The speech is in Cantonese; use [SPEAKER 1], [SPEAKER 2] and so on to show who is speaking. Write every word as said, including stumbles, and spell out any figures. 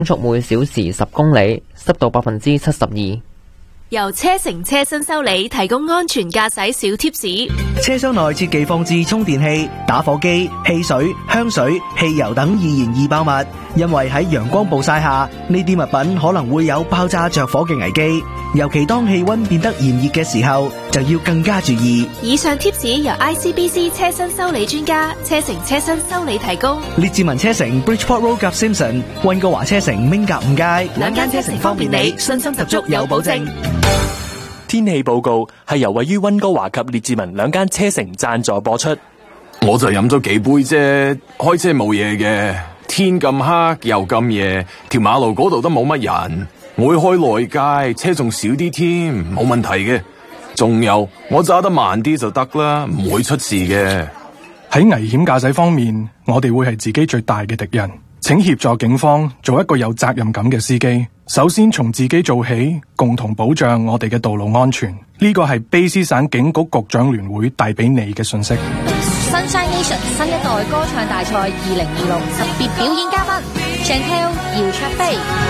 [SPEAKER 1] 速每小時十公里，濕度百分之七十二。
[SPEAKER 2] 由車成車新修理提供安全駕駛小貼士。
[SPEAKER 3] 車廂內切忌放置充電器、打火機、汽水、香水、汽油等易燃易爆物，因為喺陽光暴曬下，呢啲物品可能會有爆炸着火嘅危機。尤其當氣溫變得炎熱嘅時候，就要更加注意。
[SPEAKER 2] 以上貼士由 I C B C 車身修理專家車成車身修理提供。
[SPEAKER 3] 列治文車城 Bridgeport Road 夾 Simpson， 溫哥華車城 Ming 夾五街，
[SPEAKER 2] 兩間車城方便你，信心十足有保證。
[SPEAKER 4] 天氣報告係由位於溫哥華及列治文兩間車城贊助播出。
[SPEAKER 5] 我就飲咗幾杯啫，開車冇嘢嘅。天咁黑又咁夜，條馬路嗰度都冇乜人。我會開內街，車仲少啲添，冇問題嘅。仲有我揸得慢啲就得啦，唔會出事嘅。
[SPEAKER 6] 喺危險駕駛方面，我哋會係自己最大嘅敵人。請協助警方做一個有責任感嘅司機。首先從自己做起，共同保障我哋嘅道路安全。呢個係卑詩省警局局長聯會帶俾你嘅信息。
[SPEAKER 7] Sunshine Nation 新一代歌唱大賽二零二六特別表演嘉賓 Chantel 姚焯菲。